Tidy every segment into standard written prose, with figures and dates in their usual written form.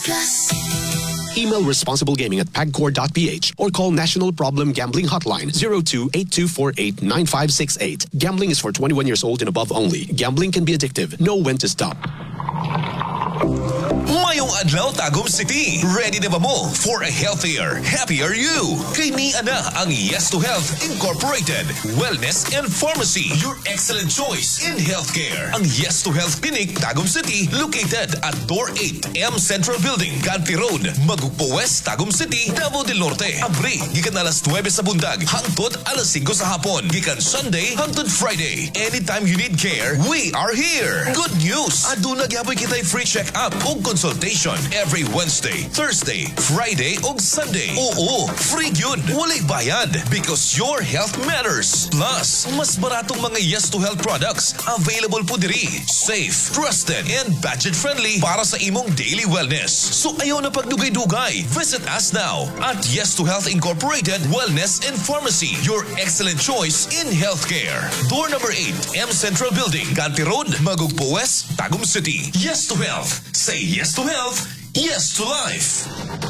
Email responsible gaming at pagcore.ph or call National Problem Gambling Hotline 02-8248-9568. Gambling is for 21 years old and above only. Gambling can be addictive. Know when to stop. Mayong adlaw Tagum City. Ready na ba mo for a healthier, happier you? Kay ni Ana ang Yes to Health Incorporated Wellness and Pharmacy. Your excellent choice in healthcare. Ang Yes to Health Clinic Tagum City located at Door 8 M Central Building, Ganti Road, Magugpo West, Tagum City, Davao del Norte. Abri gikan alas 9 sa bundag hangtod alas 5 sa hapon. Gikan Sunday hangtod Friday. Anytime you need care, we are here. Good news. Aduna gyapon kitay free check-up o consultation every Wednesday, Thursday, Friday ug Sunday. Oo, free yun. Walay bayad because your health matters. Plus, mas baratong mga Yes to Health products available po diri. Safe, trusted, and budget-friendly para sa imong daily wellness. So ayaw na pagdugay-dugay. Visit us now at Yes to Health Incorporated Wellness and Pharmacy. Your excellent choice in healthcare. Door number 8, M Central Building, Ganti Road, Magugpo West, Tagum City. Yes to Health. Say yes to health, yes to life.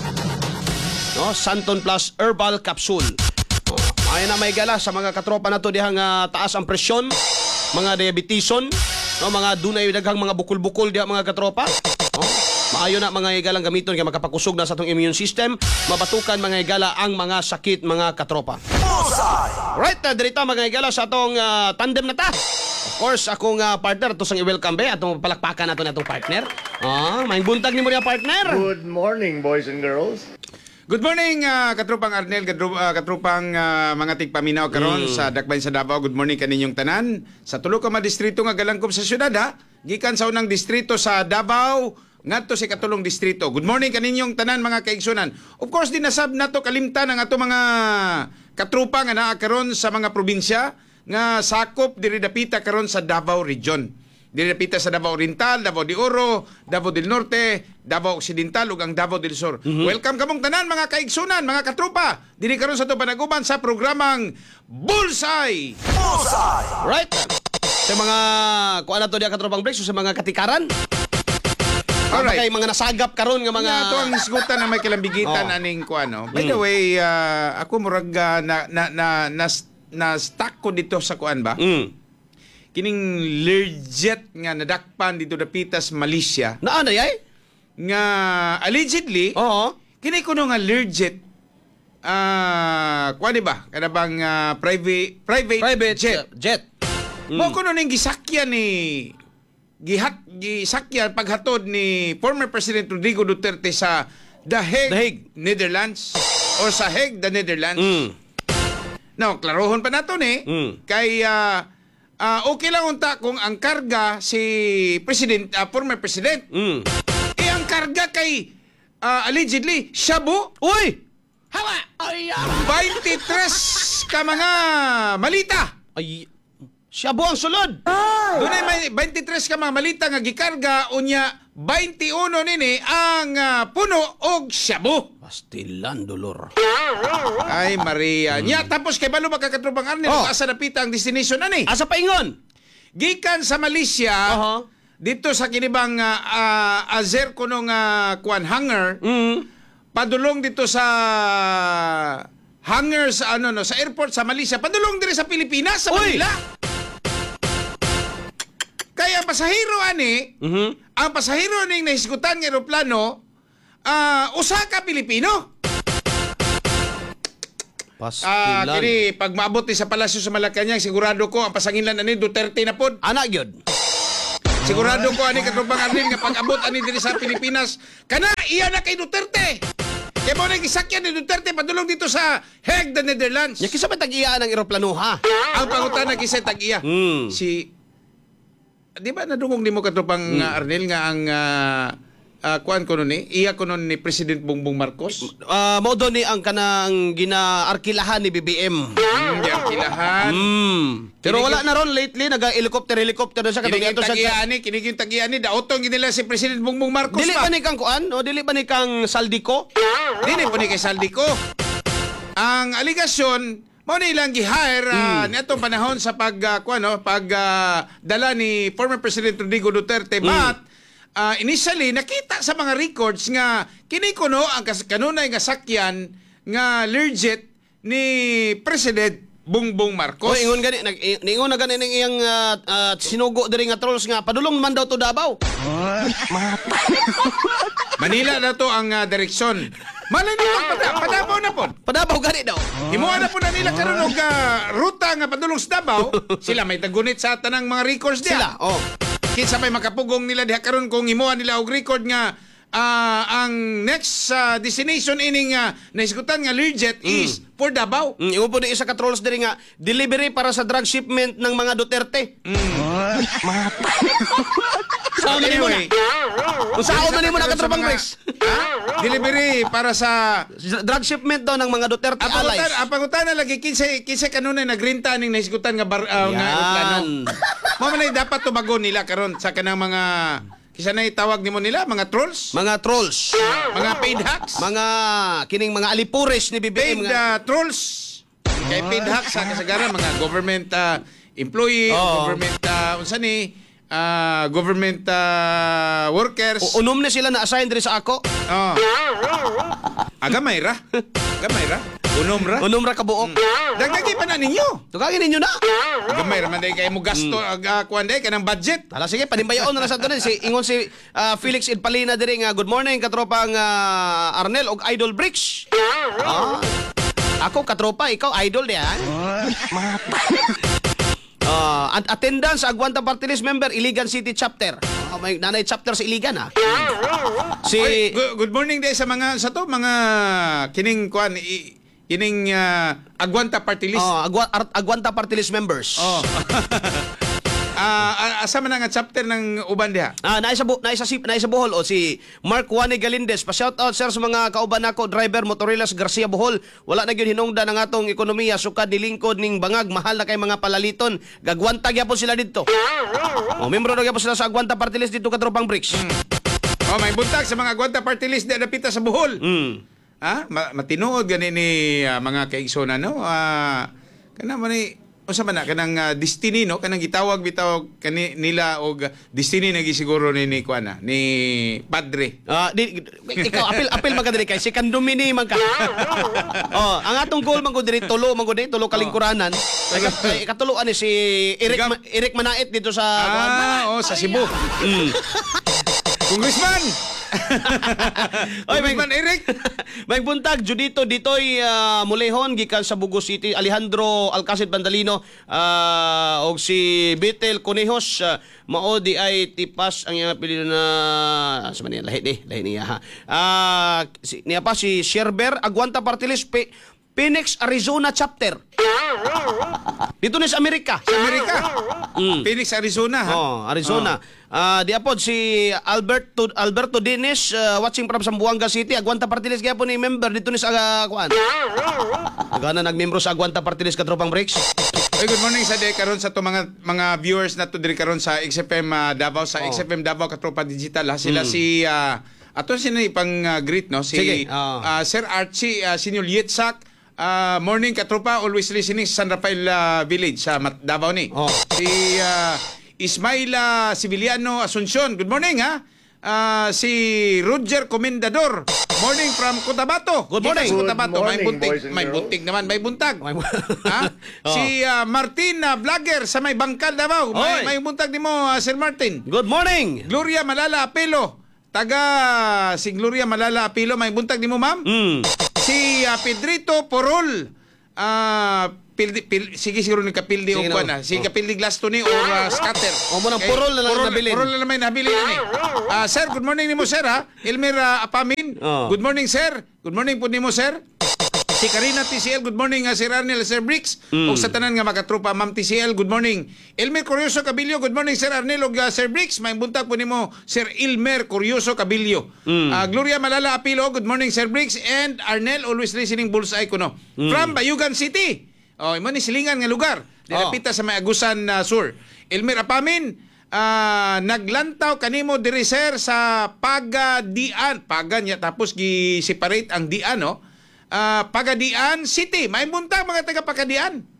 No, Santon Plus Herbal Capsule. Ay na may gala sa mga katropa nato dihang taas ang presyon, mga diabetison, no, mga dunay daghang mga bukol-bukol diha mga katropa. No? Maayo na mga igalang gamiton kay makapakusog na sa atong immune system, mabatukan mga igala ang mga sakit mga katropa. Right, dirita mga igala sa atong tandem na ta. Of course, akong partner, ito sang i-welcome ba, atong palakpakan nato na itong partner. Maing buntag ni mo niya partner. Good morning, boys and girls. Good morning, katrupang Arnel, katrupang mga tigpaminaw karon sa Dakbayn sa Davao. Good morning kaninyong tanan. Sa tulo ka distrito nga galangkob sa syudad ha. Gikan sa unang distrito sa Davao, ngadto si katulong distrito. Good morning kaninyong tanan mga kaigsunan. Of course, dinasab nato kalimtan ang ato mga katrupa nga naa karon sa mga probinsya nga sakop diri dapita karon sa Davao Region. Diri dapita sa Davao Oriental, Davao de Oro, Davao del Norte, Davao Occidental ug ang Davao del Sur. Welcome kamong tanan mga kaigsunan, mga katrupa. Diri karon sa to panaguban sa programang Bullseye. Right. Sa mga kuan nato diha katropang break, so sa mga katikaran. Alright. Kay mga nasagap karon nga mga Ito ang isgutan na may kilambigitan aning kuano. By the way, ako murag na stuck ko dito sa kuan ba? Kining Learjet nga nadakpan dito dapitas Malaysia Naa na yay? nga allegedly Oo. kini kuno nga Learjet kuan ba kada bang private jet. Mo kuno ning gisakyan ni gisakyan paghatod ni former President Rodrigo Duterte sa The Hague, Netherlands or sa Hague, the Netherlands. Now, klarohon pa nato ni kay okay lang unta kung ang karga si former president. Ang karga kay allegedly shabu. Uy! Hawa! 23 ka mga malita. Ay, siya buang sulod. Dunay may 23 ka mga malita nga gikarga unya 21 nini ang puno og shabu. Pastilan, dolor. Ay Maria. Nya tapos kay balo magkakatrubang Arnel asa napita ang destination ani. Asa paingon? Gikan sa Malaysia dito sa kinibang Azer kuno nga kuan hangar. Padulong dito sa hangar sa sa airport sa Malaysia. Padulong diri sa Pilipinas sa Manila. Kaya ang pasahero ani, ang pasahero ning nahisgutan nga eroplano, usa ka Pilipino. Pastilan. Kini pag maabot ni sa palasyo sa Malacañang, sigurado ko ang pasanginlan ani Duterte na pod. Anak gyud. Sigurado ko ani katubang Arnel nga pag-abot ani diri sa Pilipinas, kana iya na kay Duterte. Kaya mo nang gisakyan ni Duterte padulong dito sa Hague, the Netherlands. Ya kisa ba tag-iya ng eroplano ha? Ang pangutan na kisa tag-iya. Di ba nadungog ni mo katupang Arnel nga ang kuan ko nun iya ko nun ni President Bongbong Marcos? Modo ni ang kanang ginaarkilahan ni BBM. Di arkilahan. Pero wala na ron lately, naga-helicopter na siya. Kiniging tag-iya ni, daotong ginila si President Bongbong Marcos Dili ba ni kang kuan? O dili ba ni kang Saldico? Dili pa ni kay Saldico. Ang aligasyon, mao ni ilang gi-hire niadtong panahon sa pagdala ni former President Rodrigo Duterte but initially nakita sa mga records nga kini kuno ang kanunay nga sakyan nga Learjet ni President Bongbong Marcos. O ingon gani ingon na gani ning iyang sinugo diri nga trolls nga padulong man daw to Davao. Manila na to ang direksyon. Malay nila Padabaw na po. Padabaw gani daw. Himuha na po na nila karon og ruta nga padulong sa Davao. Sila may tagunit sa tanang mga records diha. Sila. Oh. Kinsa may makapugong nila diha karon kung himuha nila og record nga ang next destination ining naisgutan nga Learjet is for Davao. Ingon po ni isa ka trolls diri nga delivery para sa drug shipment ng mga Duterte. Saan man nimo na? Saan man nimo na katropang Rex? Delivery para sa Drug shipment daw ng mga Duterte allies. Apangutan na lagi kinsa kanunay nagrinta ning naisgutan nga nga aeroplano. Mo man dapat tubagon nila karon sa kanang mga kisa na itawag nimo nila mga trolls, Mga trolls. mga paid hacks, Mga kining mga alipures ni BBM paid nga. trolls. Kay paid hacks sa kasagaran mga government employee, government unsa ni government workers. Unom na sila na assign diri sa ako. Gamay ra. Unom ra. Unom ra kabuok. Dagdagi pa na ninyo. Tugagin ninyo na. Gamay ra man day kay mo gasto kuan day kanang budget. Hala sige, panimbayaon na sa tunan si ingon si Felix Idpalina diri nga good morning katropang Arnel og Idol Bricks. Ako katropa, ikaw idol diyan. Attendance sa Aguanta Party List member Iligan City Chapter. May nanay chapter sa Iligan ha. Si Oy, good morning day sa mga mga kining kuan kining Aguanta Party List. Aguanta Party List members. Asa man nga chapter ng uban diha? Naisa Bohol o si Mark Juane Galindez. Pa-shout out sir sa mga kauban nako driver Motorilas Garcia Bohol. Wala na gyud hinungdan ang atong ekonomiya sukad nilingkod ning bangag mahal na kay mga palaliton. Gagwanta gyapon sila didto. Membro na gyapon sila sa Aguanta Party List dito katropang Bricks. May buntag sa mga Aguanta Party List na napita sa Bohol. Matinuod gani ni mga kaigsonan no. Kana man ni usa man na kanang destiny no kanang gitawag bitaw nila og destiny na gisiguro ni kuana ni padre. Ikaw apil magka diri kay second domini man ka. Ang atong goal man gud diri tulo tulo kalingkuranan. Ikatuluan ni si Eric Manait dito sa sa Cebu. Congressman. Congressman Eric. May buntag judito ditoy mulehon gikan sa Bugo City Alejandro Alcacid Bandalino og si Betel Conejos mao di ay tipas ang iyang apelyido na sa man lahi niya ha. Niya pa si Sherber Aguanta Party List Phoenix Arizona chapter. Dito ni sa Amerika. Phoenix Arizona ha. Arizona. Diapod si Alberto Dines watching from Zamboanga City Aguanta Party List gyapon ni member dito ni sa kuan. Gana nagmembro sa Aguanta Party List katropang Breaks. Good morning sa day karon sa to mga viewers na to diri karon sa XFM Davao sa XFM Davao katropa digital ha. Sila si ato sino ipang greet no si Sir Archie Senior Yetsak. Morning katropa, always listening sa San Rafael Village sa Davao ni. Si Ismaila Civiliano Asuncion. Good morning ha. Si Roger Comendador. Morning from Cotabato. Good morning. Cotabato. Good morning, boys and may girls. buntig naman, may buntag. Si Martin Vlogger sa may Bangkal Davao. May buntag nimo Sir Martin. Good morning. Gloria Malala Apelo. Si Gloria Malala Apilo, may buntag nimo ma'am. Si Pedrito Porol. Sige siguro ni Kapildi o kuan si Kapildi Glastoni or Scatter. Mo nang Porol na lang nabilin. Porol na lang may nabilin ni. Sir, good morning nimo sir ha. Elmer Apamin. Good morning sir. Good morning po nimo sir. Si Karina TCL, good morning Sir Arnel, Sir Bricks. O sa tanan nga makatropa, Ma'am TCL, good morning. Elmer Curioso Cabillo, good morning Sir Arnel o Sir Bricks. May buntag po nimo Sir Elmer Curioso Cabillo. Gloria Malala Apilo, good morning Sir Bricks. And Arnel, always listening bullseye ko no. From Bayugan City. Imo ni silingan nga lugar. Dinapita sa may Agusan Sur. Elmer Apamin, naglantaw kanimo diri sir sa Pagadian. Niya tapos gi-separate ang Dian no. Pagadian City. May buntag mga taga Pagadian.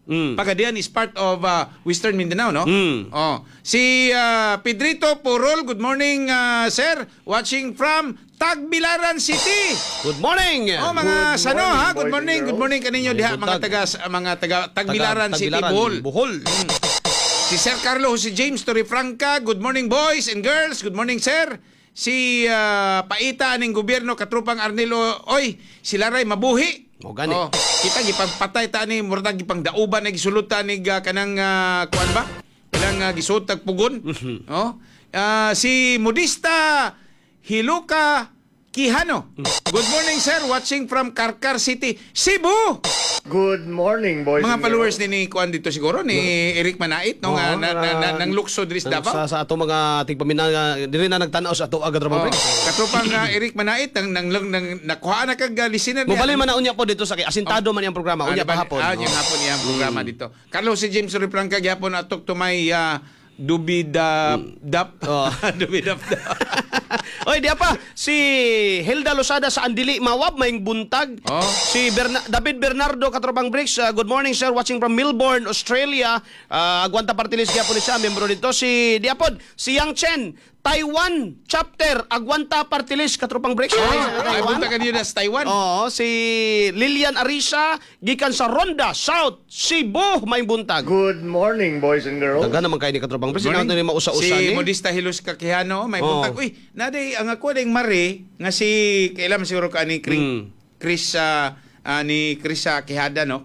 Pagadian is part of Western Mindanao, no? Oh. Si Pedrito Purol, good morning, sir. Watching from Tagbilaran City. Good morning. Oh, mga Good Sano, morning, ha? boys Good and morning. Good girls. morning kaninyo diha mga taga Tagbilaran City, Bohol. Bohol. Si Sir Carlo, si James Torrefranca, good morning boys and girls. Good morning, sir. Si Paita aning gobyerno katrupang Arnelo, oy, sila ray mabuhi. O, gani. Kita gipagpatay ta ni murag gipangdauban na gisulutan ni kanang kuan ba? Kanang gisud tag pugon. Oh. Si Modista Hiluka Quijano. Good morning, sir. Watching from Carcar City, Cebu. Good morning, boys Mga and followers girls. ni Kuan dito siguro ni Eric Manait no nga nang lukso diri sa Davao. Sa ato mga tigpaminaw diri na nagtanaw sa ato agad Oh, katropang Eric Manait nang nakuha na kag listener Mo bali man na unya po dito sa asintado man yang programa unya pa hapon. yung hapon yung programa dito. Carlos si James Torrefranca gyapon atok to may dubidap dubidap. Oy, di pa si Hilda Losada sa Andili Mawab maing buntag. Oh. Si David Bernardo Katrobang Bricks, good morning sir, watching from Melbourne, Australia. Agwanta Partilis gyapon siya, membro dito. Si Diapod, si Yang Chen, Taiwan chapter Agwanta Partilis Katrobang Bricks. Ay punta kanyo na sa Taiwan. Oo, si Lilian Arisa gikan sa Ronda, South Cebu maing buntag. Good morning, boys and girls. Daga naman kay ni Katrobang Bricks, sinaw ni mausa-usa Si ni. Modista Hilos Kakihano may Oh. buntag. Uy, naday ang ako ding mare nga si kailan siguro ka ni Chris ni Chris Quijada no.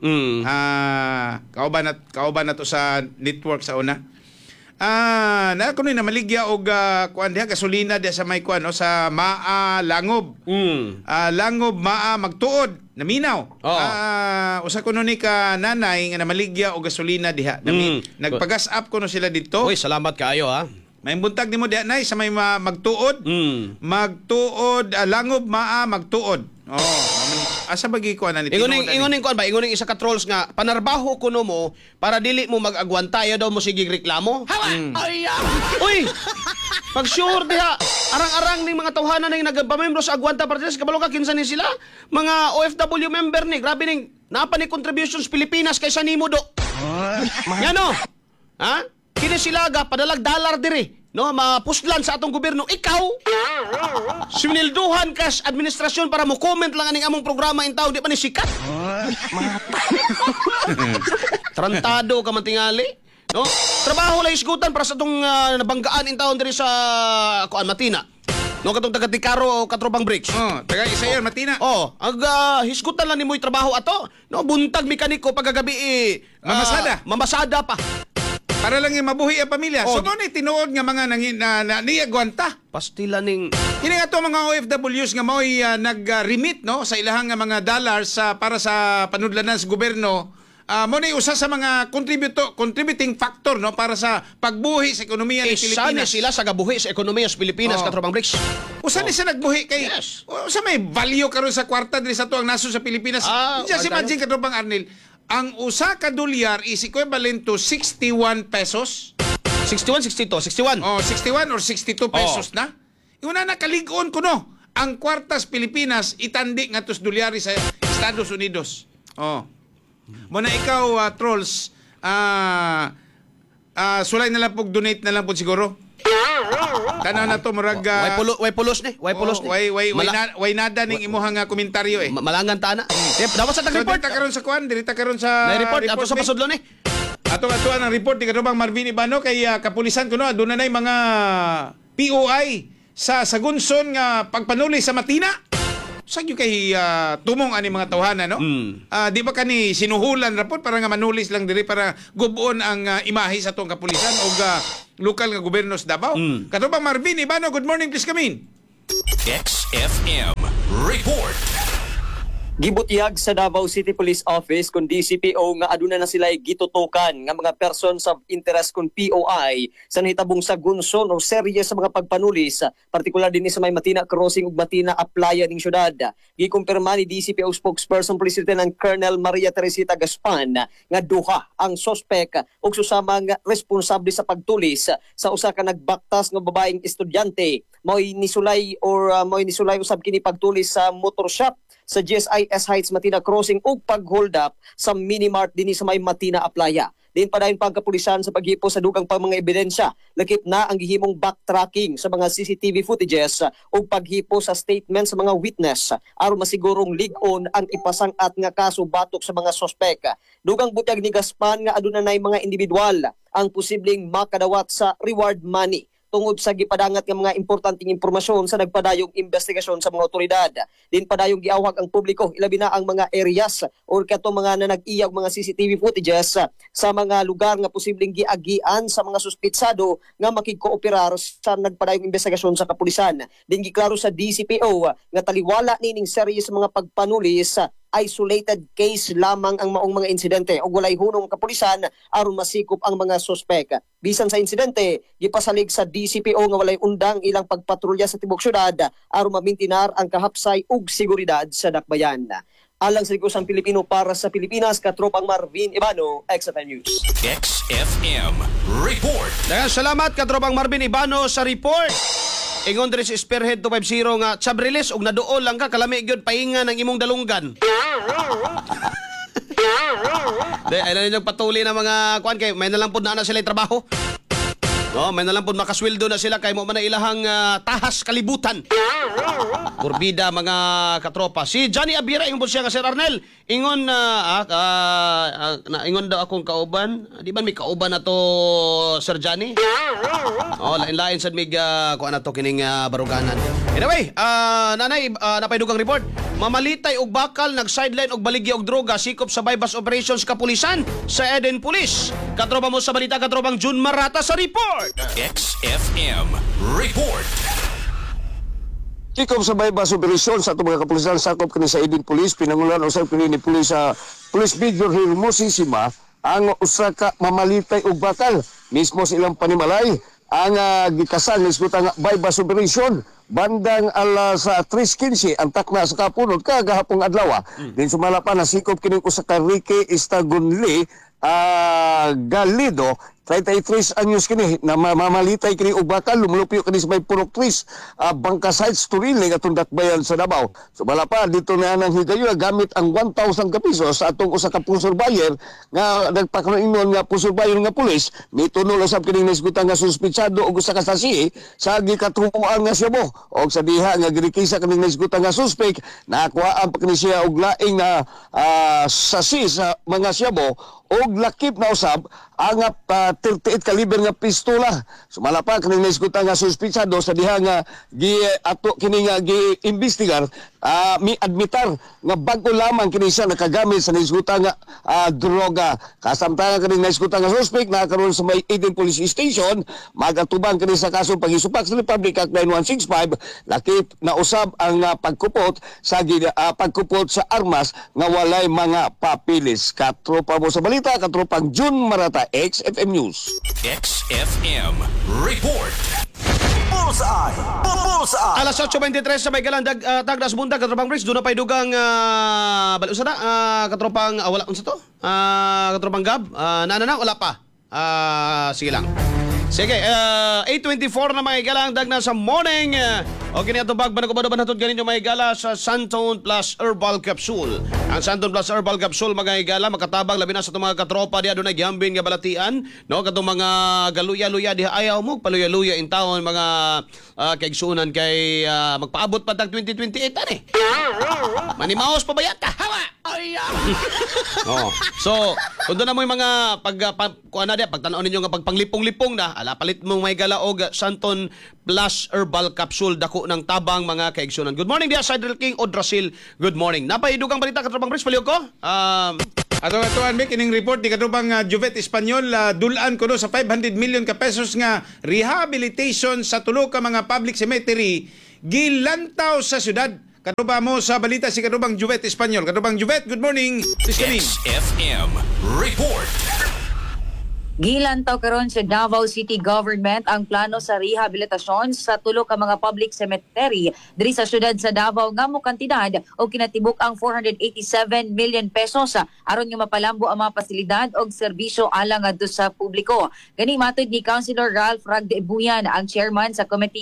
Kauban na to sa network sa una. Na kuno na maligya og kuan diha gasolina diha sa may kuan no sa Maa Langob. Langob Maa magtuod naminaw. Usa kuno ni ka nanay nga namaligya og gasolina diha. Nagpagas up kuno sila dito. Uy, salamat kaayo ha. May buntag nimo diha nay sa may magtuod. Magtuod Langob Maa magtuod. Asa bagi ko ana ni Ingoning kuan ba? Ingoning isa ka trolls nga panarbaho kuno mo para dili mo mag-agwanta daw mo sige reklamo. Uy! Pag sure diha, arang-arang ning mga tawhanan ning nagpamembro sa Agwanta Partidos, kabalo ka kinsa ni sila? Mga OFW member ni, grabe ning napa ni contributions Pilipinas kaysa nimo do. Yano? Ha? Kini sila ga padalag dollar diri. No, mapuslan sa atong gobyerno. Ikaw, sinilduhan ka sa administrasyon para mo comment lang aning among programa in tao, di pa ni sikat. Trantado ka man tingali. No? Trabaho lang isgutan para sa itong nabanggaan in taon diri sa Kuan Matina. No, katong taga Tikaro o Katrobang Bricks. taga Isayan Matina. Hisgutan lang ni mo'y trabaho ato. No, buntag mekaniko pagkagabi mamasada pa. Para lang yung mabuhi ang pamilya. So mo ni tinuod nga mga niyagwanta. Pastila ning Kini nga to mga OFWs nga mo'y nag-remit no sa ilahang nga mga dollars para sa panudlanan sa gobyerno. Mo ni usa sa mga contributing factor no para sa pagbuhi sa ekonomiya ng isa ni Pilipinas. sila sa gabuhi sa ekonomiya sa Pilipinas, Katrobang Bricks. Usa ni sa nagbuhi kay Yes. usa may value karon sa kwarta diri sa tuang naso sa Pilipinas. Just imagine Katrobang Arnel, ang usa ka dolyar is equivalent to 61 pesos. 61, 62, 61. 61 or 62 pesos na. Una na kalig-on ko no. Ang kwartas Pilipinas itandi nga tos dolyari sa Estados Unidos. Muna ikaw trolls sulay na lang pug donate na lang pud siguro. Tanaw na to murag Way pulos ni. way nada ning imuhang komentaryo Malangan ta na. Dapat sa tag-report. Dirita karon sa kuan, dirita karon sa report ato sa pasudlo ni. Ato ang report ni Kadubang Marvin Ibano kay kapulisan kuno aduna nay mga POI sa Sagunson nga pagpanuli sa Matina. Sagyo kay tumong ani mga tawhana no? Di ba kani sinuhulan rapod para nga manulis lang diri para gubon ang imahe sa tong kapulisan o lokal nga gobyerno sa Davao. Kadubang Marvin Ibano, good morning, please come in. XFM Report. Gibutihag sa Davao City Police Office kung DCPO nga aduna na sila gitutukan nga mga persons of interest kung POI sa nahitabong sa Gunson o serye sa mga pagpanulis, partikular din sa may Matina Crossing ug Matina Aplaya ning syudad. Gikumpirma ni DCPO spokesperson Police Lieutenant Colonel Maria Teresita Gaspan nga duha ang sospek ug susamang responsable sa pagtulis sa usa ka nagbaktas nga babaeng estudyante. Mo'y nisulay usab kini pagtulis sa motor shop sa GSI YS Heights Matina Crossing ug pag-hold up sa Minimart dinhi sa may Matina Aplaya. Din pa dayon pagkapulisan sa paghipo sa dugang pang mga ebidensya. Lakip na ang gihimong backtracking sa mga CCTV footages ug paghipo sa statement sa mga witness aron masigurong lig-on ang ipasang-at nga kaso batok sa mga sospek. Dugang butyag ni Gaspan nga aduna nay mga individual ang posibleng makadawat sa reward money tungod sa gipadangat nga mga importanteng impormasyon sa nagpadayong investigasyon sa mga otoridad. Din padayong giawhag ang publiko, ilabi na ang mga areas o kato mga na nag-iyag mga CCTV footages sa mga lugar nga posibleng giagian sa mga suspitsado nga makigkooperar sa nagpadayong investigasyon sa kapulisan. Din giklaro sa DCPO nga taliwala nining serye sa mga pagpanulis isolated case lamang ang maong mga insidente o walay hunong kapulisan aron masikop ang mga sospek. Bisan sa insidente, gipasalig sa DCPO nga walay undang ilang pagpatrolya sa tibok syudad aron mamintinar ang kahapsay ug seguridad sa dakbayan. Alang sa Ligusang Pilipino para sa Pilipinas, Katropang Marvin Ibano, XFM News. XFM Report. Daghang salamat Katropang Marvin Ibano sa report. Ingon diri sa Spearhead 250 nga Chabriles og naduol lang ka kalami gyud pahinga ng imong dalunggan. Ay na ninyong patuli na mga kuan kay may nalang pud na sila trabaho. No, may nalang pud makasweldo na sila kay mo man na ilahang tahas kalibutan. Kurbida mga katropa. Si Johnny Abira ingon siya ka Sir Arnel. Ingon ingon daw akong kauban. Di ba may kauban na to Sir Johnny? Oh, lain-lain sad mig kuan na to kining baruganan. Anyway, nanay napaydugang report. Mamalitay og bakal nag-sideline og baligya og droga sikop sa bypass operations kapulisan sa Eden Police. Katropa mo sa balita katropang June Marata sa report. XFM Report. Kikop sa bypass operasyon sa itong mga kapulisan sakop kini sa Eden Police, pinangulan usab kini ni Police Police Major Hermosissima ang usa ka mamalitay og bakal mismo sa ilang panimalay ang gikasan ni isgutan nga bypass operation bandang alas 3:15 ang takna sa kapunod kagahapong adlaw. Din sumala pa nasikop kini usa ka Ricky Estagunli Galido 33 anyos kini na mamalitay kini og bakal lumulupyo kini sa may purok tris Bangka Heights Turiling atong dakbayan sa Davao. So bala pa dito na nang higayon gamit ang 1,000 ka pesos sa atong usa ka pusor buyer nga nagpakanon nga pusor buyer nga pulis mitunol usab kini nasgutan nga suspitsado og usa ka sasi sa gikatuoan nga Cebu og sa diha nga girikisa kini nasgutan nga suspek nakuhaan pa kini siya og laing na sasi sa mga Cebu og lakip na usab ang 38 kaliber nga pistola. Sumala pa kini naisgutan nga suspitsado sa diha nga ato kini nga giimbestigar mi-admitar nga bag-o lamang kini siya nakagamit sa naisgutan nga droga. Kasamtangan kini naisgutan nga suspect na karon sa may Eden Police Station magatubang kini sa kasong pagisupak sa Republic Act 9165 lakip na usab ang pagkupot sa pagkupot sa armas nga walay mga papilis. Katropa mo sa balita, katropang June Marata, XFM News. XFM Report. Bullseye! Bullseye! Alas 8:23 sa may galang tagdas buntag katropang Briggs doon na pay dugang balusa na katropang wala unsa to? Katropang Gab na wala pa. Sige lang. Sige, 8:24 na may galang dagna sa morning. Okay niya ito bag banagubado ba natod ganin yung may gala sa Santon Plus Herbal Capsule. Ang Santon Plus Herbal Capsule mga gala makatabang labi na sa itong mga katropa diha doon gihambin nga balatian. No, katong mga galuya-luya diha ayaw mo paluya-luya in taon mga kaigsunan kay magpaabot pa tag 2028 ani. Manimaos pa bayat ka. Hawa. Oh. So, kung doon na mo yung mga kuha na diya, pagtanaw ninyo nga pagpanglipong-lipong na, palit mo may gala og Santon Plus Herbal Capsule dako ng tabang mga kaigsunan. Good morning diya, Cyril King Odrasil. Good morning. Napaidugang balita katropang Bridge paliw ko. Ato Mick ining report ni katubang Juvet Espanyol dulan kuno sa 500 million ka pesos nga rehabilitation sa tulo ka mga public cemetery gilantaw sa syudad. Katuba mo sa balita si katubang Juvet Espanyol. Katubang Juvet, good morning. Please come in. XFM Report. Gilantaw karon sa Davao City Government ang plano sa rehabilitasyon sa tulo ka mga public cemetery diri sa syudad sa Davao nga mo kantidad o kinatibuk ang 487 million pesos aron nga mapalambo ang mga pasilidad og serbisyo alang adto sa publiko. Gani matud ni Councilor Ralph Ragdebuyan ang chairman sa Committee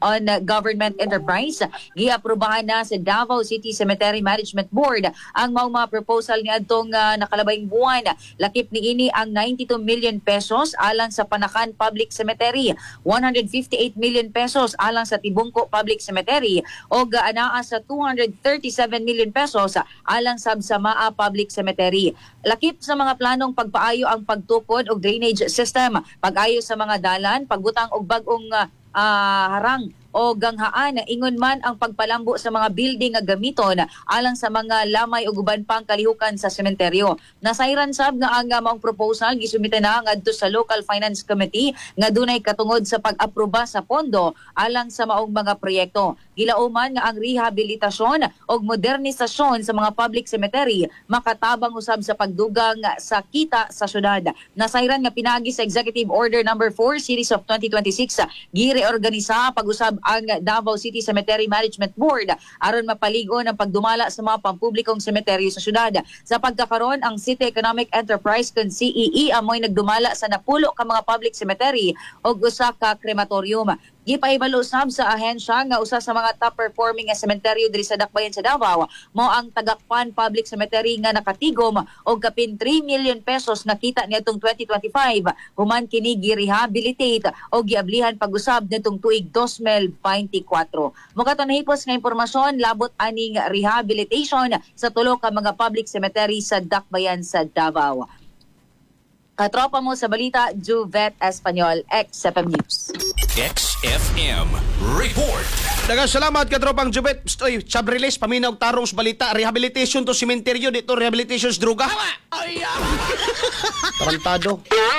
on Government Enterprise. Giaprubahan na sa Davao City Cemetery Management Board ang mga proposal ni adtong nakalabayng buwan. Lakip ni ini ang 92 million pesos alang sa Panakan Public Cemetery, 158 million pesos alang sa Tibungko Public Cemetery o anaa sa 237 million pesos alang sa Samaa Public Cemetery. Lakip sa mga planong pagpaayo ang pagtukod og drainage system, pag-ayo sa mga dalan, pagbutang og bag-ong harang o ganghaan, ingon man ang pagpalambo sa mga building nga gamiton alang sa mga lamay o guban pang kalihukan sa sementeryo. Nasayran sab nga ang maong proposal gisumite na ngadto sa Local Finance Committee nga dunay katungod sa pag-aproba sa pondo alang sa maong mga proyekto. Gilauman nga ang rehabilitasyon o modernisasyon sa mga public cemetery makatabang usab sa pagdugang sa kita sa syudad. Nasayran nga pinaagi sa Executive Order Number 4 Series of 2026 gireorganisa pag-usab ang Davao City Cemetery Management Board aron mapaligon ang pagdumala sa mga pampublikong semeteryo sa syudad. Sa pagkakaroon, ang City Economic Enterprise kon CEE amoy nagdumala sa napulo ka mga public cemetery o usa ka krematorium. Gipahibalo sab sa ahensya nga usa sa mga top performing nga sementeryo diri sa Dakbayan sa Davao mao ang Tagakpan Public Cemetery nga nakatigom og kapin 3 million pesos nakita niadtong 2025 human kini gi-rehabilitate o giablihan pag-usab nitong tuig 2024. Mokaton nahipos nga impormasyon labot aning rehabilitation sa tulo ka mga public cemetery sa Dakbayan sa Davao. Katropa mo sa balita, Juvet Espanyol, XFM News. XFM Report. Daghang salamat katropang Jubet. Oy, Chabriles paminaw tarong sa balita. Rehabilitation to sementeryo dito, rehabilitation sa droga. Tarantado.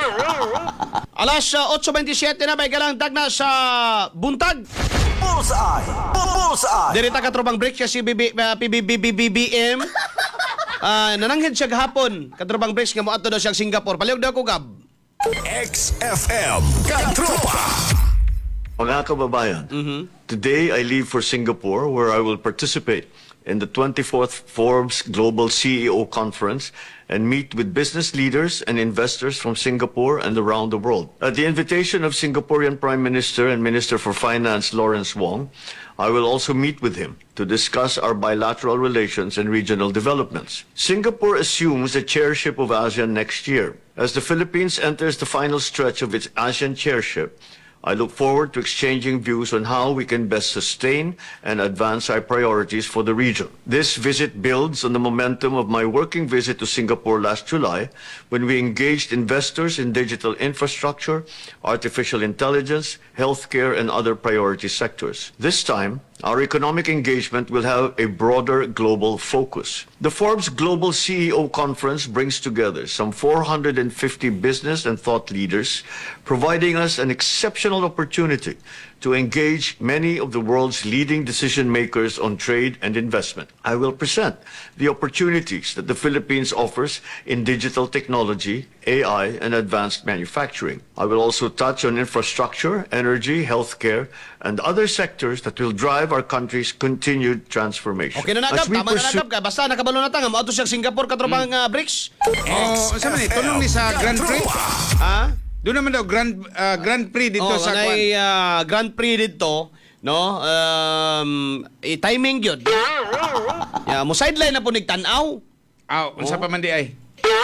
Alas 8:27 na may galang dagna sa buntag. Bullseye. Bullseye. Dirita katropang break siya si PBBM. Nananghid siya gahapon. Katropang break nga mo ato daw siya Singapore. Paliog daw ko gab. XFM Katropa. Mga kababayan, today I leave for Singapore where I will participate in the 24th Forbes Global CEO Conference and meet with business leaders and investors from Singapore and around the world. At the invitation of Singaporean Prime Minister and Minister for Finance Lawrence Wong, I will also meet with him to discuss our bilateral relations and regional developments. Singapore assumes the chairship of ASEAN next year. As the Philippines enters the final stretch of its ASEAN chairship, I look forward to exchanging views on how we can best sustain and advance our priorities for the region. This visit builds on the momentum of my working visit to Singapore last July, when we engaged investors in digital infrastructure, artificial intelligence, healthcare, and other priority sectors. This time, our economic engagement will have a broader global focus. The Forbes Global CEO Conference brings together some 450 business and thought leaders, providing us an exceptional opportunity to engage many of the world's leading decision makers on trade and investment. I will present the opportunities that the Philippines offers in digital technology, AI, and advanced manufacturing. I will also touch on infrastructure, energy, healthcare, and other sectors that will drive our country's continued transformation. Okay na nagab, tama na nagab ka. Basta nakabalo na tanga, maato siya Singapore katropang BRICS. Sa man tulong ni sa Grand Prix. Ha? Doon naman daw Grand Prix dito sa kwan. Grand Prix dito, no? Timing yun. Mo sideline na po nagtanaw. Unsa pa man di ay.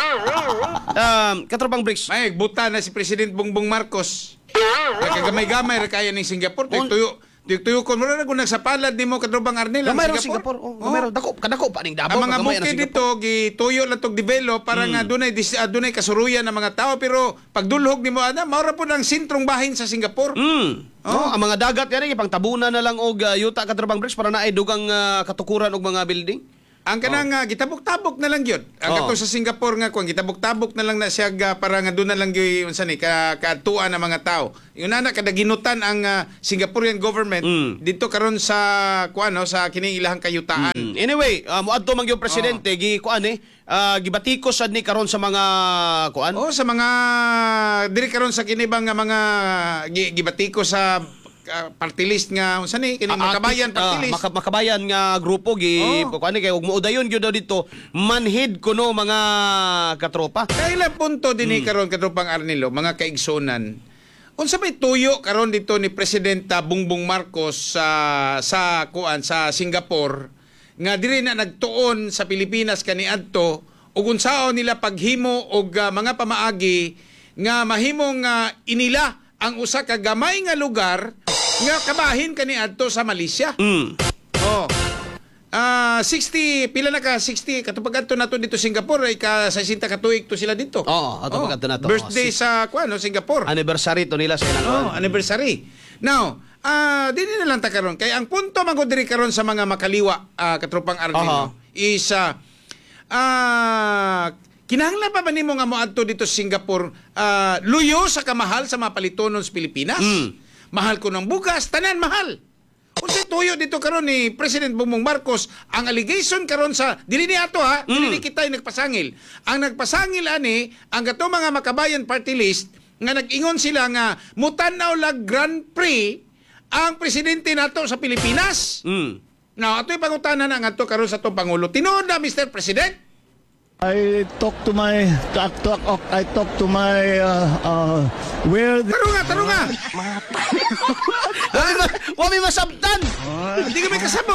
Katropang BRICS. May buta na si President Bongbong Marcos. Nagkagamay-gamay ra kaya ning Singapore. Tuyo kon mo na kung nagsapalad nimo katropang Arnel ang Singapore. Gamay kadako pa ning Davao. Ang mga bukid dito gituyo lang tog develop para nga dunay kasuruyan ng mga tao, pero pagdulhog nimo mao ra pud ang sentrong bahin sa Singapore. Ang mga dagat yan ipangtabunan na lang og yuta katropang BRICS para naay dugang katukuran og mga building. Ang kanang gitabok-tabok na lang yun. Ang kato sa Singapore nga kung gitabok-tabok na lang na siya para nga doon na lang yung unsa ni katuan ng mga tao. Yung nana kada ginutan ang Singaporean government dito karon sa sa kining ilahang kayutaan. Anyway, moadto man yung presidente gibatikos sad ni karon sa mga sa mga diri karon sa kinibang nga mga gibatikos sa party list nga unsa ni kini makabayan party list makabayan nga grupo kay ug muudayon gyud daw dito manhid kuno mga katropa kailan punto dinhi karon katropang Arnilo mga kaigsonan kung sa may tuyo karon dito ni Presidenta Bongbong Marcos sa Singapore nga diri na nagtuon sa Pilipinas kaniadto ug unsaon nila paghimo og mga pamaagi nga mahimong inila ang usa ka gamay nga lugar nga kabahin kaniadto sa Malaysia. Oh. 60 pila na ka 60 katupag adto nato dito Singapore ay ka 60 ka tuig to sila dito. Atupag adto nato. Birthday sa Singapore. Anniversary to nila sa ilang anniversary. Now, dili na lang ta karon kay ang punto man gud diri karon sa mga makaliwa katropang Arnel is kinahanglan pa ba nimo nga moadto dito sa Singapore luyo sa kamahal sa mga palitonon sa Pilipinas? Mahal ko ng bugas, tanan mahal. Unsay tuyo dito karon ni President Bongbong Marcos ang allegation karon sa dili ni ato dili ni kita nagpasangil. Ang nagpasangil ani ang gato mga makabayan party list nga nag-ingon sila nga mutanaw lag Grand Prix ang presidente nato sa Pilipinas. Now ato'y pangutanan na ngadto karon sa atong pangulo. Tinuod na Mr. President. I talk to my where the... Tarong nga. Wa mi masabtan. Hindi ka may kasabot.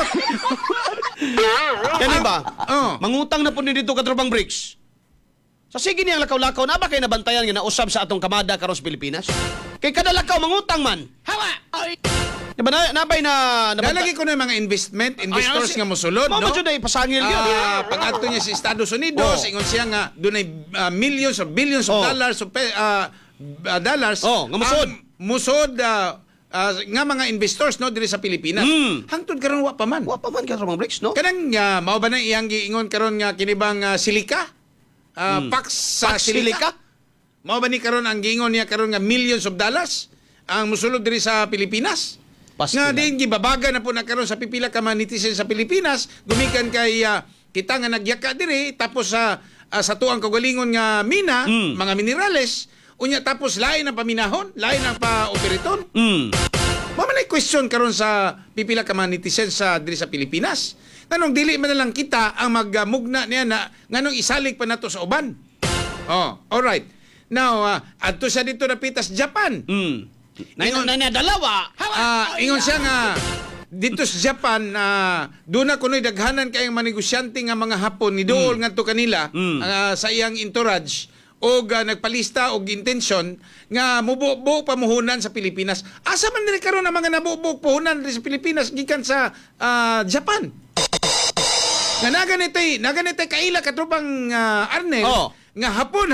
Kani ba? Mangutang na po ni dito katropang BRICS. Sa sige niyang lakaw-lakaw na ba kay nabantayan nga nausab sa atong kamada karon sa Pilipinas? Kay kada lakaw mangutang man. Hawa. Diba nabay na nalagi ko na yung mga investors nga mosulod, no? Mama jud ay pasangil yun. Pag-adto niya sa Estados Unidos, ingon siya nga doon ay millions of billions of dollars nga musod. Musod nga mga investors no diri sa Pilipinas. Hangtod karon wa pa man karon mga BRICS, no? Kanang mao ba na iyang giingon karon nga kinibang silika? Pax silika? Mao ba ni karon ang giingon niya karon nga millions of dollars ang musulod diri sa Pilipinas? Nga din gibabaga na po na karon sa pipila ka mga netizen sa Pilipinas gumikan kay kita nga nagyaka diri tapos sa tuang kagalingon nga mina mga minerales unya tapos lain ang paminahon lain ang pa-operaton. Mamanay question karon sa pipila ka mga netizen sa diri sa Pilipinas nganong dili man lang kita ang magmugna niya na nganong isalig pa nato sa uban. All right, now adto sa dito napitas Japan. Dalawa. Ingon siya nga dito sa Japan doon na kuno'y daghanan kayong manegosyante nga mga Hapon ni dool ngadto kanila sa iyang entourage o nagpalista og intensyon nga mubuo pamuhunan sa Pilipinas. Asa man diri karon ang mga nabubuo puhunan sa Pilipinas gikan sa Japan? Nga naganitay kaila katropang Arnel nga hapon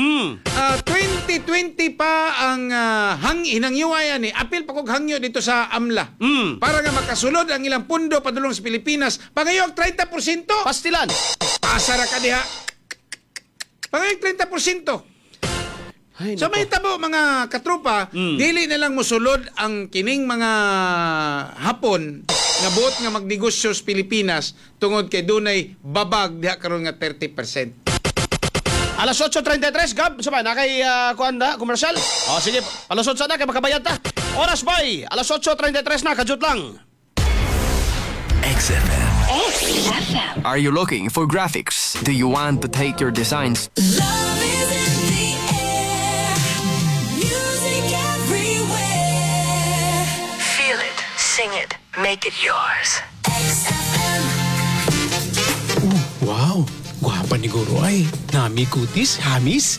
2020 pa ang hinangyuwayan ni apil pa kog hangyo dito sa AMLA para nga makasulod ang ilang pundo padulong sa Pilipinas pangayog 30%. Pastilan. Pasara ka diha. Pangayog 30%. So may tabo mga katropa, dili na lang mosulod ang kining mga Hapon nga buot nga magnegosyo sa Pilipinas tungod kay dunay babag diha karon nga 30%. Alas 8:33 Gab, sabay na kay kuanda komersyal. Sige, palusot sa na kay makabayad ta. Oras bay, alas 8:33 na kajut lang. XFM. Are you looking for graphics? Do you want to take your designs? Love is in the air. Music everywhere. Feel it, sing it, make it yours. XFM. Wow, gwapa ni Guro ay. Nami kutis, hamis.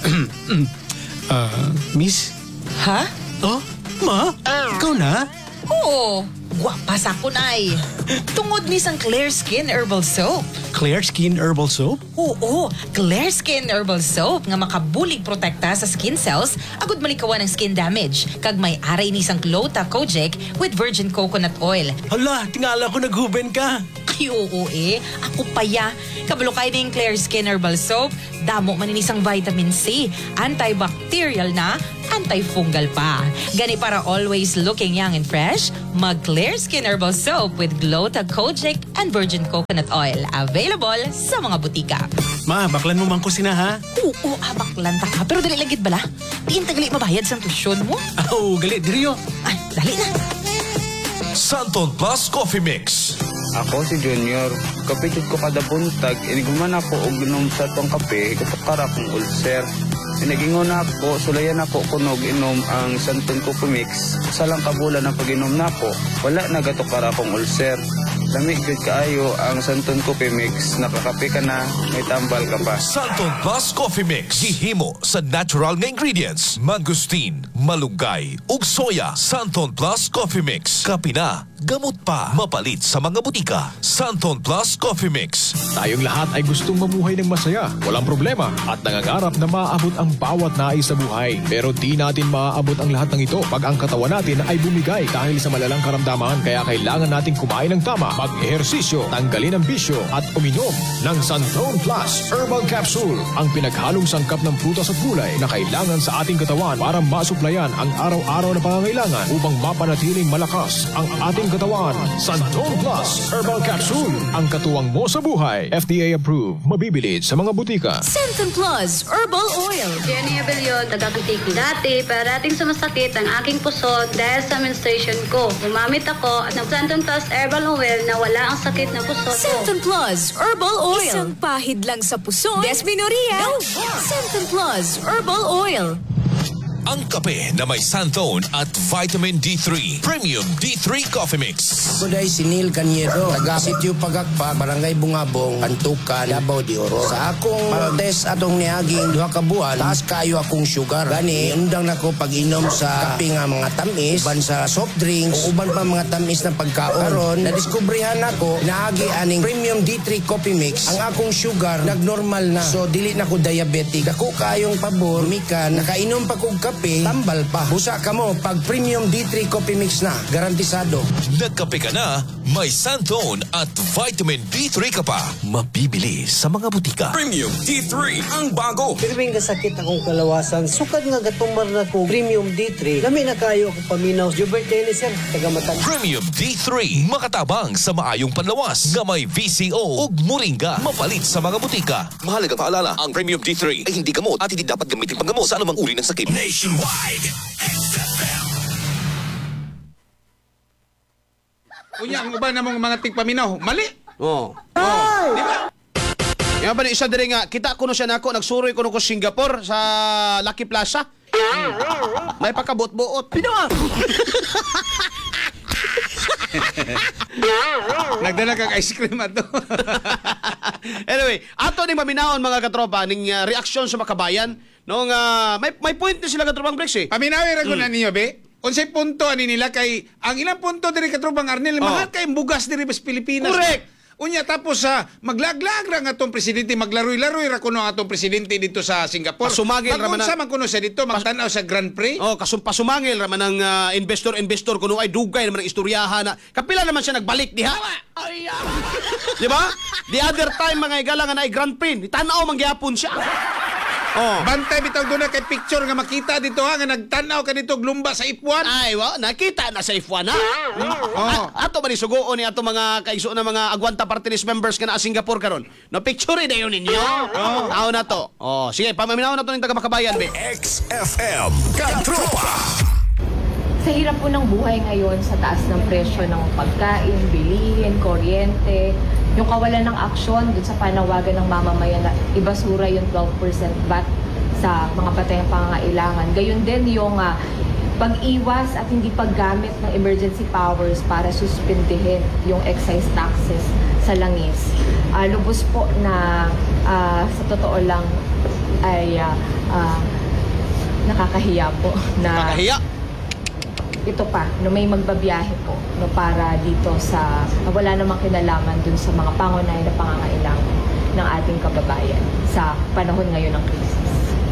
Miss? Ha? Oh, ma? Ikaw na? Oo. Gwapa sa kunay. Tungod ni sang Clear Skin Herbal Soap. Clear Skin Herbal Soap? Oo, Clear Skin Herbal Soap nga makabulig protekta sa skin cells agud malikawan ng skin damage kag may aray ni sang Glota Kojic with virgin coconut oil. Hala, tingala ko naghuben ka. Ay oo ako paya. Kabalo kay ning Clear Skin Herbal Soap, damo man inisang vitamin C, antibacterial na, antifungal pa. Gani para always looking young and fresh, mag Clear Skin Herbal Soap with Glota Kojic and virgin coconut oil. Available sa mga butika. Ma, baklan mo man ko sina ha? Oo, baklan ta ka. Pero dali lagit bala. Diin tagali mabayad sa tuition mo. Oo, gali, diriyo. Ay, dali na. Santon Plus Coffee Mix. Ako si Junior. Kapitid ko kada buntag. Iniguman ako og ginom sa tong kape. Ikatakara kong ulcer. Pinagingon na ako, sulayan ako kunog inom ang Santon Coffee Mix. Sa lang kabulan ng pag-inom na ako, wala na gato para akong ulcer. Lamig good kaayo ang Santon Coffee Mix. Nakakape ka na, may tambal ka pa. Santon Plus Coffee Mix. Gihimo sa natural nga ingredients. Mangosteen, malunggay, ug soya. Santon Plus Coffee Mix. Kape na, gamot pa. Mapalit sa mga butika. Santon Plus Coffee Mix. Tayong lahat ay gustong mamuhay ng masaya, walang problema, at nangangarap na maaabot ang bawat nais sa buhay. Pero di natin maaabot ang lahat ng ito pag ang katawan natin ay bumigay dahil sa malalang karamdaman. Kaya kailangan nating kumain ng tama, mag-ehersisyo, tanggalin ang bisyo, at uminom ng Santon Plus Herbal Capsule, ang pinaghalong sangkap ng prutas at gulay na kailangan sa ating katawan para masuplayan ang araw-araw na pangangailangan upang mapanatiling malakas ang ating katawan. Santon Plus Herbal Capsule, ang katuwang mo sa buhay. FDA approved, mabibili sa mga butika. Santon Plus Herbal Oil. Jenny Abellion, taga-Kutiki. Dati, parating sumasakit ang aking puso dahil sa menstruation ko. Gumamit ako ng Santon Plus Herbal Oil na wala ang sakit ng puso ko. Santon Plus Herbal Oil. Isang pahid lang sa puso. Desminoria. No. Santon Plus Herbal Oil. Ang kape na may Santon at Vitamin D3. Premium D3 Coffee Mix. Ako dahil si Neil Caniero, taga Sitio Pagakpa, Barangay Bungabong, Antukan, Davao de Oro. Sa akong test atong niaging 2 ka buwan, taas kayo akong sugar. Gani, undang nako pag-inom sa kape nga mga tamis, uban sa soft drinks, o uban pa mga tamis na pagkaon. Karon, nadiskubrihan ako, naagi aning Premium D3 Coffee Mix. Ang akong sugar, nagnormal na. So, dili na ko diabetic. Dako kayong pabor, mikan, nakainom pa kong kape, tambal pa. Busa ka mo pag Premium D3 Coffee Mix na. Garantisado. Nagkape ka na, may Santon at Vitamin D3 ka pa. Mabibili sa mga butika. Premium D3, ang bago. Pirming nasakit akong kalawasan. Sukad nga gatumar na ko Premium D3. Lami na kayo akong paminaw. Jubert Dennis, sir. Tagamatan. Premium D3, makatabang sa maayong panlawas. Nga may VCO ug moringa. Mapalit sa mga butika. Mahalagang paalala, ang Premium D3 ay hindi gamot at hindi dapat gamitin panggamot sa anumang uri ng sakit. Nationwide. Unya, ang uban namang mga tigpaminaw. Mali. Oh. Di ba? Yan ba ni isa diri nga, kita ko no siya nako, nagsuroy ko no ko Singapore sa Lucky Plaza. May pakabot-buot. Pinawa! Nagdala kang ice cream ato. Anyway, ato ning maminawon mga katropa ning reaksyon sa makabayan nung may point na sila katropang Brex eh. Paminawi ra ko na ninyo, be. Unsay punto ani nila kay ang ilang punto diri katropang Arnel, mahal kay bugas diri sa Pilipinas. Correct. Unya tapos maglaglag ra nga atong presidente, maglaroy-laroy ra kuno atong presidente dito sa Singapore. Pasumagil ra man sa man kuno sa dito magtan-aw sa Grand Prix. Oh, pasumangil ra man ang investor kuno ay dugay naman ang istoryahan na kapila naman siya nagbalik diha. Ay. Di ba? The other time mga igala nga na Grand Prix, tan-aw man gyapon siya. Oh. Bantay bitag doon na kay picture nga makita dito ha nga nagtanaw ka dito lumba sa F1. Ay, nakita na sa F1 ha. Ato ba ni sugoon ni ato mga kaiso na mga Agwanta Party List members ka na Singapore karon. No picture na yun ninyo. Tao na to. Oh, sige, pamaminaw na to ning taga Makabayan be. XFM Katropa. Sa hirap po ng buhay ngayon, sa taas ng presyo ng pagkain, bilihin, kuryente, yung kawalan ng aksyon dun sa panawagan ng mamamayan na ibasura yung 12% VAT sa mga patayang pangangailangan. Gayon din yung pag-iwas at hindi paggamit ng emergency powers para suspindihin yung excise taxes sa langis. Lubos po na sa totoo lang ay nakakahiya po. Nakakahiya? Ito pa, no, may magbabiyahe po no, para dito sa wala namang kinalaman dun sa mga pangunahing na pangangailangan ng ating kababayan sa panahon ngayon ng krisis.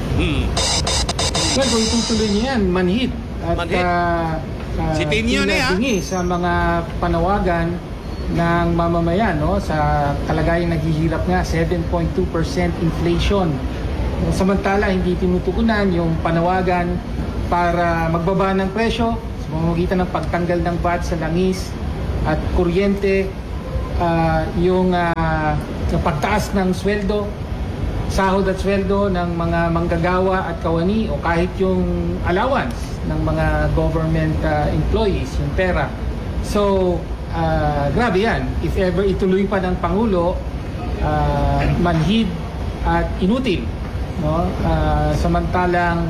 Well, kung tutuloy niya yan, manhid. At si Tinyo na sa mga panawagan ng mamamayan no, sa kalagayang naghihirap nga, 7.2% inflation. Samantala, hindi tinutugunan yung panawagan para magbaba ng presyo sa pamamagitan ng pagtanggal ng VAT sa langis at kuryente, yung pagtaas ng sweldo, sahod at sweldo ng mga manggagawa at kawani o kahit yung allowance ng mga government employees, yung pera. So, grabe yan. If ever ituloy pa ng Pangulo, manhid at inutil no? Samantalang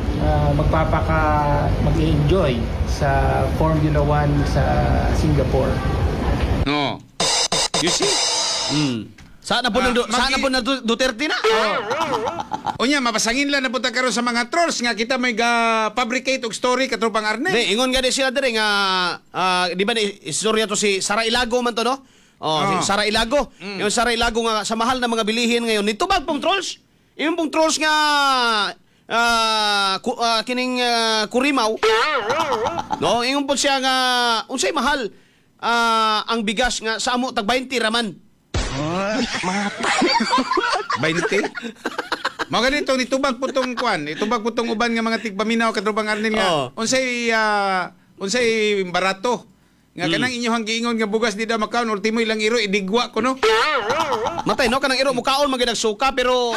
mag-enjoy sa Formula 1 sa Singapore. No. You see? Sana po na Duterte na. Unya, mapasangin lang na punta karon sa mga trolls nga kita may fabricate og story katropang Arnel. Ingon nga di sila dire nga di ba istorya to si Sara Ilago man to, no? Si Sara Ilago. Yung Sara Ilago nga sa mahal na mga bilihin ngayon nitubag pong trolls. Yung pong trolls nga kining Kurimaw. No, ingon po siya nga unsay mahal ang bigas nga sa amo tag 20 raman. 20? Mga ganito, nitubag po tong kwan. Nitubag po tong uban nga mga tigpaminaw katropang Arnel nga. Unsay barato. Nga kanang inyohang giingon nga bugas di da makaon ultimo ilang iro idigwa ko no. Matay no kanang iro mukaon magidag suka pero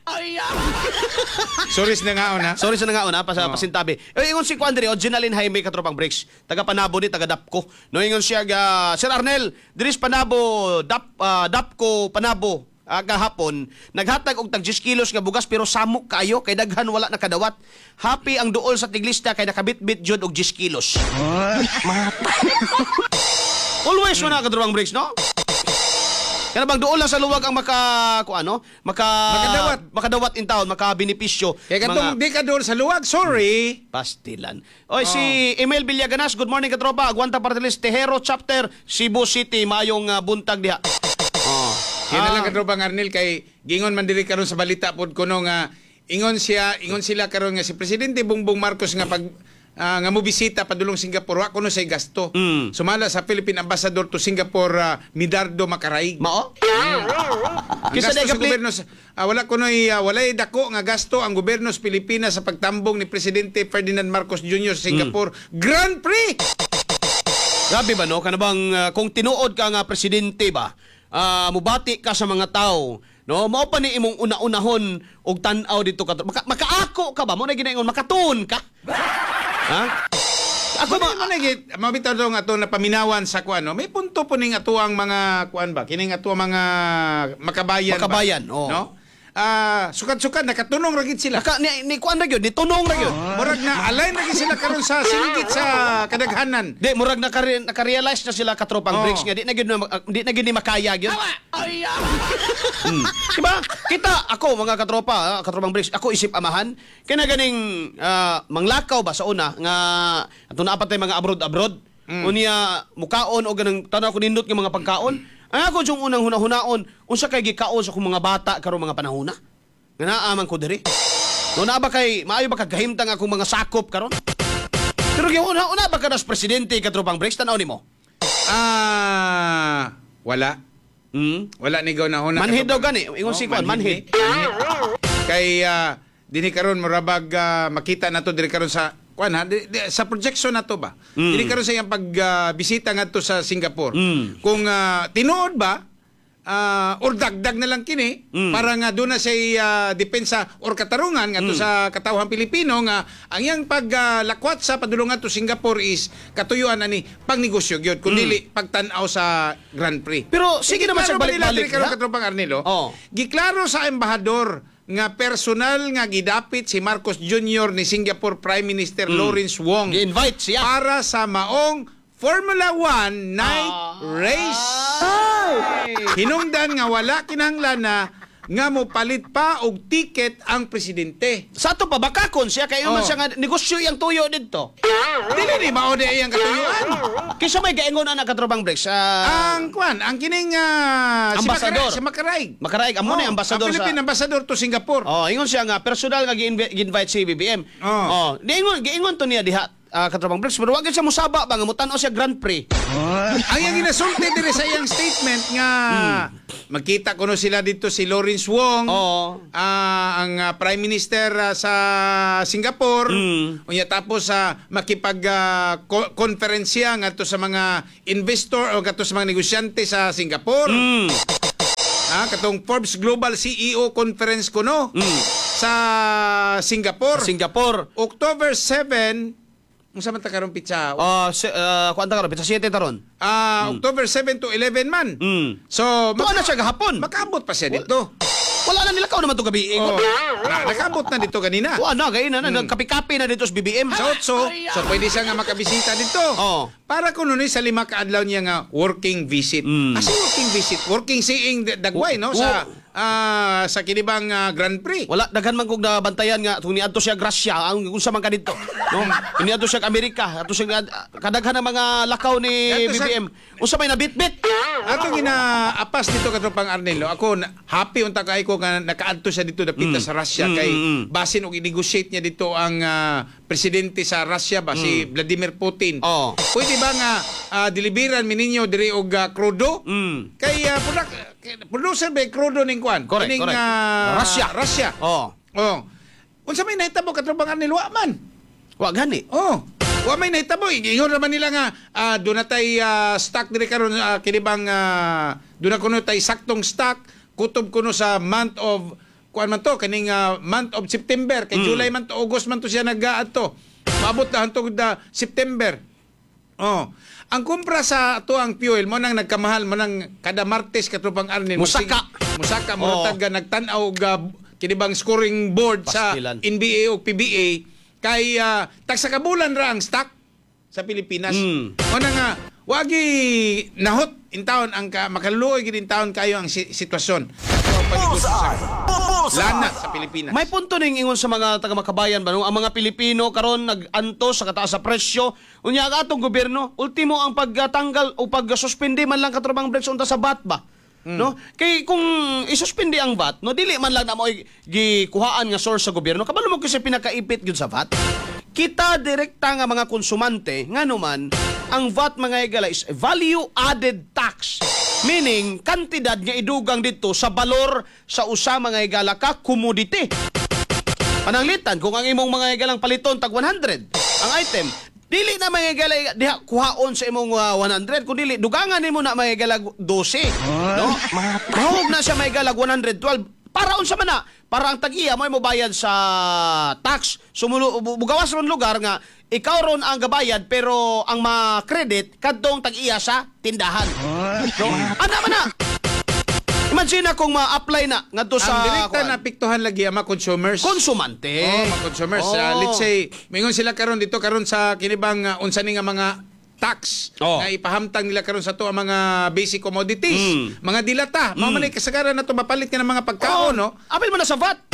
Sorry na nga ona. Sorry sa nga ona pasintabi. Ingon si Quandre Originaline Jaime katropang Bricks. Taga Panabo ni taga Dapko. No ingon siya Sir Arnel, diris Panabo Dapko Panabo. Kahapon, naghatag og tag 10 kilos nga bugas pero samok kayo kay daghan wala nakadawat. Happy ang duol sa tiglista kay nakabit-bit jud og 10 kilos. Always wala ka drong breaks, no? Kaya bang doon lang sa luwag ang makadawat in town, makabenepisyo. Kaya katong di ka doon sa luwag, sorry. Pastilan. Oy, si Emil Villaganas, good morning katropa. Aguanta Partilis, Tejero Chapter, Cebu City, mayong buntag diha. Yan na lang katropang Arnel kay gingon man diri karon sa balita pod kuno nga ingon sila karon nga si Presidente Bongbong Marcos nga pag nga mobisita padulong Singapore wa kuno say gasto. Sumala sa Philippine Ambassador to Singapore Midardo Macaraig. Mao? Kisa sa gobyerno wala kunoy walay dako nga gasto ang gobyerno sa Pilipinas sa pagtambong ni Presidente Ferdinand Marcos Jr. sa Singapore Grand Prix. Grabe ba no kanabang kung tinuod ka nga presidente ba? Mubati ka sa mga tao, no? Mao pa ni imong una-unahon og tan-aw dito ka. Makaako ka ba? Mo na ginaingon makatuon ka? Ha? Ako mabitaw daw nga to na paminawan sa kuan, no? May punto po ning atuang mga kuan ba? Kining atuang mga makabayan ba? Oh. No? Sukat-sukat nakatunong ra gid sila. Ni kuan ra gyud, ni tunong ra gyud. Murag na alay na gid sila karon sa singgit sa kadaghanan. Di murag naka-realize na sila katropang Bricks nga di na gyud ni makaya gyud. Diba? Kita ako mga katropa, katropang Bricks, ako isip amahan kaya ganing manglakaw ba sa una nga ato na apat mga abroad. Unya mukaon o ganang tanaw ko nindot nga mga pagkaon. Ang ako yung unang hunahunaon, unsa kay gikaon sa akong mga bata karong mga panahona. Nga naaman ko diri. No na ba kay maayo ba kagahimtang akong mga sakop karon? Pero gyud una ba kadas presidente katropang Bricks tanaw nimo? Wala. Wala ni gaw na una. Manhid daw gani, ingon si kuan manhid. Kay dinhi karon murabag makita nato diri karon sa kuan sa projection nato ba. Dili karon sa iyang pagbisita ngadto sa Singapore. Kung tinuod ba or dagdag na lang kini para nga doon na say depensa or katarungan ngadto sa katawhan Pilipino nga ang iyang paglakwat sa padulong ngadto Singapore is katuyuan ani pangnegosyo gyud kun dili pagtan-aw sa Grand Prix. Pero sige naman sa balik-balik karon katropang Arnelo. Giklaro sa embahador nga personal nga gidapit si Marcos Jr. ni Singapore Prime Minister Lawrence Wong gi-invite siya para sa maong Formula 1 night race. Hinungdan nga wala kinahanglan na nga mo palit pa og ticket ang presidente. Sa ato pa bakakon siya kay man siya nga negosyo yang tuyo didto. Dili mao di iyang katuyuan. Kinsa may gaingon ana katropang Bricks? Ang kining ambassador si Macaraig. Macaraig amo ni ambassador sa Philippine Ambassador to Singapore. Ingon siya nga personal nga gi-invite si BBM. Giingon to niya diha katropang Bricks pero wag siya musaba ba nga mutan-o siya Grand Prix. Ang iyang ginasulti diri sa iyang statement nga magkita kuno sila dito si Lawrence Wong, ang Prime Minister sa Singapore. Unya tapos makipag konferensya ngadto sa mga investor o ngadto sa mga negosyante sa Singapore. Katong Forbes Global CEO Conference kuno sa Singapore. October 7 unsa man ta karon pitsa? Kuanta karon pitsa 7 taron. October 7 to 11 man. So na siya gahapon. Makaabot pa siya dito. Wala na nilakaw naman to gabi. Oh, nakabot na dito kanina. Wala na, gaya na. Nagkapi-kapi na dito sa BBM. So pwede siya nga makabisita dito. Oh. Para kuno ni sa 5 kaadlaw niya nga working visit. Asa working visit? Working seeing dagway, no? Sa kinibang Grand Prix. Wala, daghan man kong nabantayan nga kung niadto siya Gracia, ang unsa man kadito. No? Niadto siya Amerika, ato siya kadaghan ng mga lakaw ni BBM. Unsa may nabitbit? Ato ginaapas dito katropang Arnelo. Ako happy unta kay ko nga nakaadto siya dito dapita sa Russia kay basin og i-negotiate niya dito ang presidente sa Russia ba si Vladimir Putin. Pwede ba nga deliveran mi ninyo diri og crudo? Kay producer ba crudo ning kwan? Correct. Russia. Unsa may nahitabo katropang Arnelo man? Wa gani. Wa may nahitabo. Ingon naman nila nga doon na tay stock diri karon kinibang doon na kuno tay saktong stock kutob kuno sa month of kuan man to kaning month of September kay July man to August man to siya nag-aadto. Maabot na hantod September. Ang kumpra sa ato ang fuel mo nang nagkamahal mo nang kada Martes katropang Arnel Musaka mo tag nagtan-aw og kinibang scoring board Pastilan. sa NBA o PBA kay tagsa ka bulan ra ang stock sa Pilipinas. O na nga wagi nahot in town ang makaluoy gid in town kayo ang sitwasyon. Lana sa Pilipinas. May punto ning ingon sa mga taga-makabayan ba ang mga Pilipino karon nag-antos sa kataas sa presyo. Unya ang atong gobyerno ultimo ang pagtanggal o pagsuspende man lang katrabang breaks unta sa VAT ba. No? Kay kung isuspindi ang VAT, no dili man lang na mo gikuhaan nga source sa gobyerno, kabalo mo kasi pinakaipit gyud sa VAT. Kita direkta nga mga konsumante nganuman ang VAT mga igala is value added tax. Meaning kantidad nga idugang dito sa balor sa usa mga igala ka commodity. Pananglitan kung ang imong mga igalang paliton tag 100 ang item, dili na mga igala diha kuhaon sa imong 100 kun dili dugangan nimo na mga igala 12, no? Mahug na siya mga igala 112 para unsa man na para ang tag-iya mo bayad sa tax sumulo bugawas ron lugar nga ikaw ron ang gabayad pero ang ma-credit kadtong tag-iya sa tindahan. No? Ana man na. Imagine kung ma-apply na ngadto sa ang direkta na piktuhan lagi ang mga consumers. Konsumante. Mga consumers. Let's say mingon sila karon dito karon sa kinibang unsa ni nga mga tax na ipahamtang nila karon sa to ang mga basic commodities, mga dilata. Mao man ay kasagaran nato mapalit ka ng mga pagkaon, no? Apil mo na sa VAT.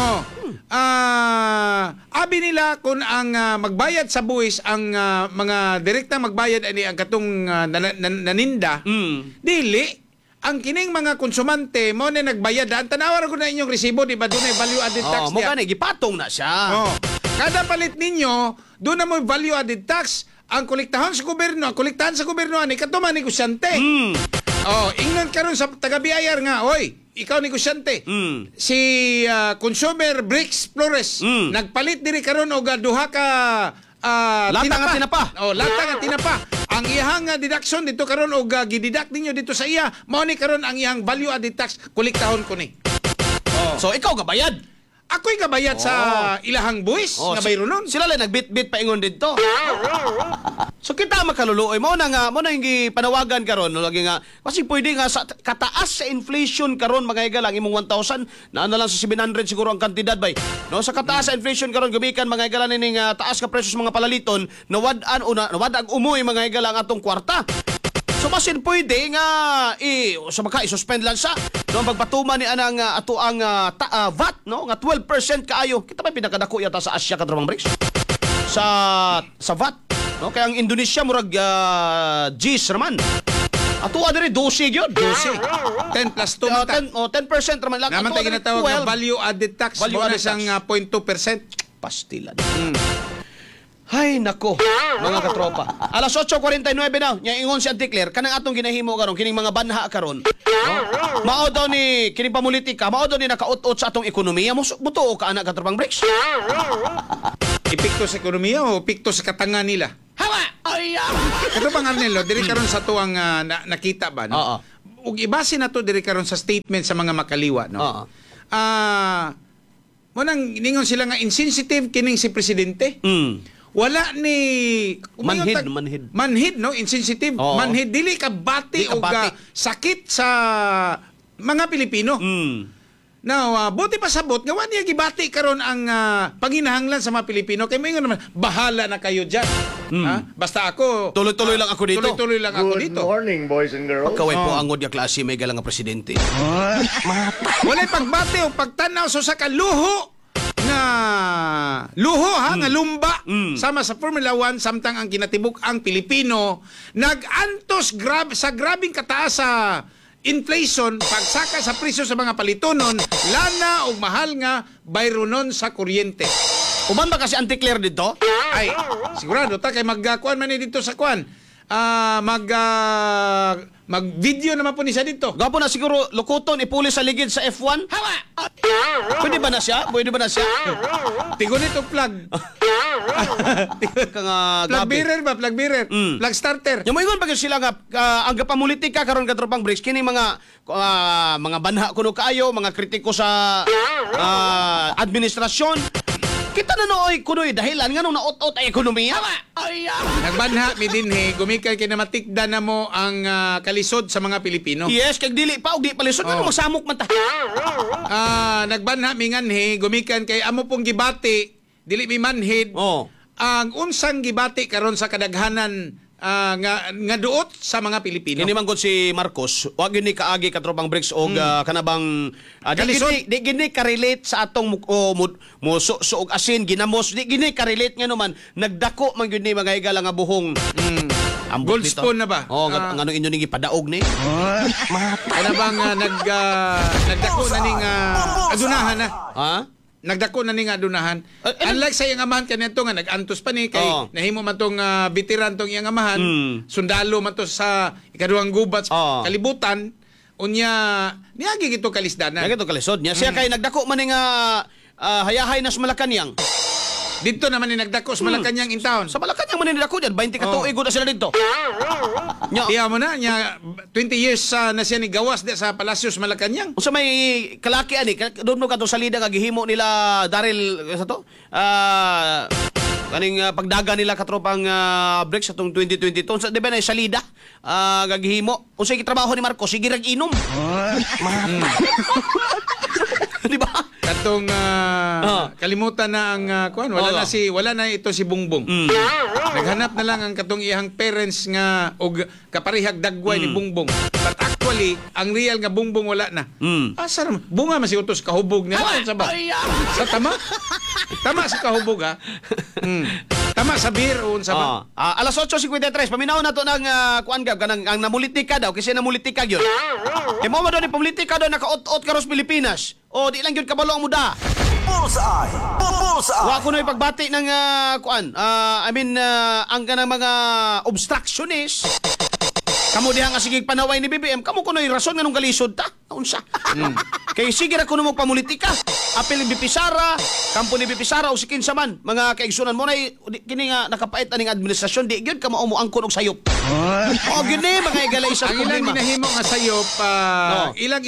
Abi nila kung ang magbayad sa buwis ang mga direkta magbayad ani ang katong naninda, dili ang kining mga konsumante mo na nagbayad ang tanawar ko na inyong resibo di ba dunay value added tax mo gani gipatong na siya. Kada palit ninyo doon na mo value added tax ang kolektahan sa gobyerno ani katuman negosyante. Ingnon karon sa taga-biyayar nga, oy, ikaw negosyante. Si Consumer Bricks Flores nagpalit diri karon og duha ka lata nga tinapa. Lata nga tinapa. Ang iyang deduction dito karon og gididak ninyo dito sa iya, mao ni karon ang iyang value added tax kolektahon ko ni. So ikaw gabayad. Ako'y kabayad sa ilahang buwis nga bayro nun. Sila lang nagbit-bit paingon dito. So kita makaluluoy mo na nga panawagan karon no lagi nga kasi pwede nga sa kataas sa inflation karon mga igalang imong 1,000 na lang sa 700 siguro ang kantidad bay. No sa kataas sa inflation karon gumikan mga igalang ning taas ka presyo sa mga palaliton nawad-an o nawad-ag umoy mga igalang atong kwarta. So basin pwede nga sa maka i-suspend lang sa no pagpatuman ni anang ato ang VAT no nga 12% kaayo. Kita ba pinakadako yata sa Asia katrabang BRICS sa VAT no kay ang Indonesia murag G's raman. Ato adiri 12 gyud. 10 plus 2 mata. 10% raman lang. Naman tayo ginatawag na value added tax. Value added tax. 0.2%. Pastilan. Hay nako, mga katropa. Alas 8:49 na, nya ingon si Anticler, kanang atong ginahimo karon kining mga banha karon. No? Mao daw ni kining pamulitika, mao daw ni nakaut-ut sa atong ekonomiya mo buto ka ana katropang BRICS. Epekto sa ekonomiya o epekto sa katangan nila? Hawa! Ay! Katropang Arnelo, diri karon sa tuang nakita ba no? Ug ibase na to diri karon sa statement sa mga makaliwa no. Mo nang ningon sila nga insensitive kining si presidente. Wala ni manhid no insensitive manhid dili ka bati o sakit sa mga Pilipino Now, buti pa sabot, nga wala niya gibati karon ang panginahanglan sa mga Pilipino. Kaya may naman, bahala na kayo dyan. Ha? Basta ako... Tuloy-tuloy lang ako dito. Tuloy-tuloy lang ako dito. morning, boys and girls. Pagkaway po angod ya klase, may galang nga presidente. Walay pagbati o pagtanaw so sa kaluho nga nga lumba sama sa Formula 1 samtang ang kinatibuk ang Pilipino nagantos sa grabing kataas sa inflation, pagsaka sa presyo sa mga palitonon, lana og mahal nga bayronon sa kuryente. Uban ba kasi anti-clear dito? Ay, sigurado ta kay magkuan man ni dito sa kuan. Mag-video naman po ni siya dito. Gapo na siguro lukuton ipulis sa ligid sa F1. Hawa! Pwede ba na siya? Tigon ito plug. Plug bearer ba? Plug bearer. Plug starter. Yung moingon pag sila nga ang gapamulitika karon katropang Bricks kini mga banha kuno kaayo, mga kritiko sa administrasyon. Kita na nooy kunoy dahilan nga nung naot-ot ay ekonomiya. Nagbanha mi dinhi gumikan kay namatikda na mo ang kalisod sa mga Pilipino. Yes, kay dili pa og di palisod nga masamok man ta. Nagbanha mi nganhi gumikan kay amo pong gibati dili mi manhid. Ang unsang gibati karon sa kadaghanan nga duot sa mga Pilipino. Kini man gud si Marcos, wa gyud ni kaagi katropang Bricks og kanabang di gini ka-relate sa atong suog asin ginamos, di gini ka-relate nga naman nagdako man gyud ni mga higala nga buhong gold spoon na ba? Ngano inyo ning ipadaog ni? Kanabang nagdako na ning adunahan na. Ha? Nagdako na ni nga adunahan. Unlike sa iyang amahan kanito nga nag-antos pa ni kay nahimo man tong veteran tong iyang amahan, sundalo man to sa ikaduhang gubat kalibutan, unya niagi gito kalisdanan. Niagi to kalisod niya. Siya kay nagdako man ni nga hayahay na sa Malacañang. Dito naman ni nagdako sa Malacañang in town. Sa Malacañang man ni nagdako diyan, 20 ka tuig na sila dito. Tiya mo na nya 20 years na siya ni gawas di sa Palacios Malacañang. Unsa may kalaki ani doon mo kadto salida nga gihimo nila Daryl sa to? Kaning pagdaga nila katropang Bricks atong 2022 sa di ba na salida gagihimo. Unsay gitrabaho ni Marcos sige rag inom. Di ba? Katong kalimutan na ang kuan wala na ito si Bungbong. Naghanap na lang ang katong iyang parents nga og kaparihag dagway ni Bungbong. But actually, ang real nga Bungbong wala na. Asa naman? Bunga man si utos kahubog niya. Sa ba? Sa tama? Tama sa kahubog ha. Tama sa beer o sa ba? Alas 8:53 paminaw na to ng kuan gab kanang ang namulitika daw kasi namulitika gyud. Kay mo daw ni politika daw nakaot-ot karos Pilipinas. O di lang gyud kabalo ang muda. Bullseye! Bullseye! Wa ko na ipagbati ng kuan. Ang kanang mga obstructionist. Kamo diha nga sige panaway ni BBM, kamo kuno rason nga nung kalisod ta. Unsa? Kay sige ra kuno mo pamulitika. Apil ni BP Sara, kampo ni BP Sara o si kinsa man, mga kaigsunan mo na kini nga nakapait aning administrasyon di gyud ka mao mo angkon og sayop. O gyud ni mga igalay sa ang ilang ginahimo nga sayop ilang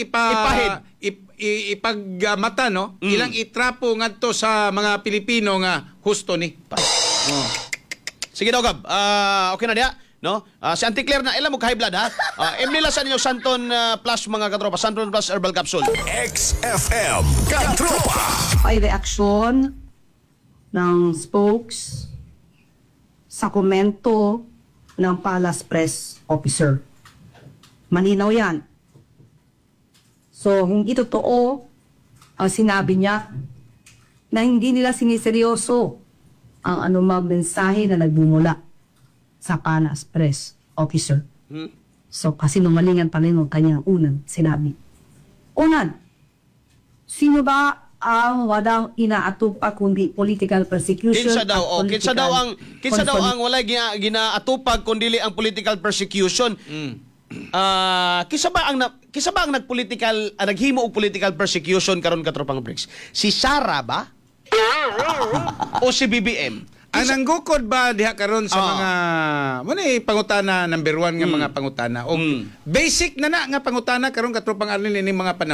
ipagmata no, ilang itrapo ngadto sa mga Pilipino nga husto ni. Sige daw gab. Okay na diha. No? Si Auntie Claire na ilan mo ka-high blood ha? Emnila sa ninyo Santon Plus mga katropa. Santon Plus Herbal Capsule. XFM Katropa. Ay reaksyon ng spokes sa komento ng Palace Press Officer. Malinaw yan. So, hindi totoo ang sinabi niya na hindi nila siniseryoso ang anumang mensahe na nagbumula sa Palace Press Officer. So, kasi numalingan pa rin ang kanyang unang sinabi. Unan, sino ba ang wadang inaatupag kundi political persecution? Kinsa daw ang walay ginaatupag kundi ang political persecution. Kisa ba ang nagpolitical naghimo og political persecution karon katropang Bricks? Si Sara ba? O si BBM? Ang nanggukod ba diha karon sa mga pangutana number 1 nga mga pangutana o basic na nga pangutana karon katropang Arnel ini mga panahon